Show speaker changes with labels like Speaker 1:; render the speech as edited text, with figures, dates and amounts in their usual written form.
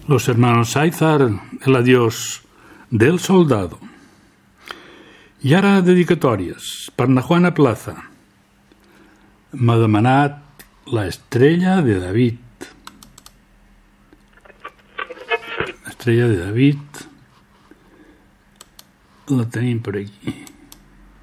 Speaker 1: Los hermanos Saizar, el adiós del soldado. I ara dedicatòries per na Juana Plaza. M'ha demanat la estrella de David. Estrella de David la tenim per aquí.